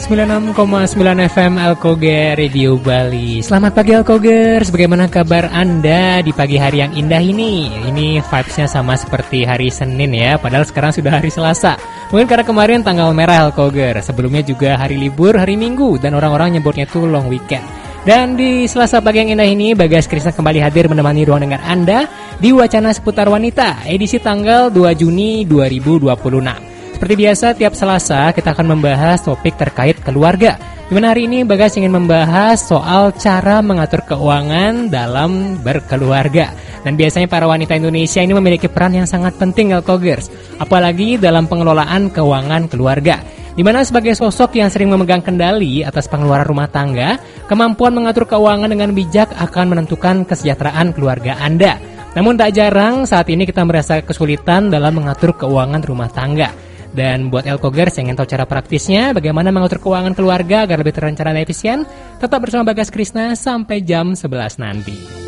96,9 FM Alkoger Radio Bali. Selamat pagi Alkogers, bagaimana kabar Anda di pagi hari yang indah ini? Ini vibes-nya sama seperti hari Senin ya, padahal sekarang sudah hari Selasa. Mungkin karena kemarin tanggal merah Alkoger, sebelumnya juga hari libur, hari Minggu, dan orang-orang nyebutnya tuh long weekend. Dan di Selasa pagi yang indah ini, Bagas Krisna kembali hadir menemani ruang dengar Anda di Wacana Seputar Wanita, edisi tanggal 2 Juni 2026. Seperti biasa, tiap Selasa kita akan membahas topik terkait keluarga. Dimana hari ini Bagas ingin membahas soal cara mengatur keuangan dalam berkeluarga. Dan biasanya para wanita Indonesia ini memiliki peran yang sangat penting, Alkogers, apalagi dalam pengelolaan keuangan keluarga. Dimana sebagai sosok yang sering memegang kendali atas pengeluaran rumah tangga, kemampuan mengatur keuangan dengan bijak akan menentukan kesejahteraan keluarga Anda. Namun tak jarang saat ini kita merasa kesulitan dalam mengatur keuangan rumah tangga. Dan buat Elkogers yang ingin tahu cara praktisnya bagaimana mengatur keuangan keluarga agar lebih terencana dan efisien, tetap bersama Bagas Krisna sampai jam 11 nanti.